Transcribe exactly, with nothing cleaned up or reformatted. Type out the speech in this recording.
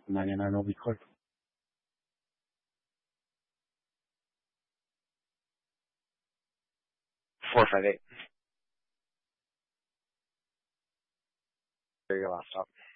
ninety-nine will be clear. four five eight. There your laptop.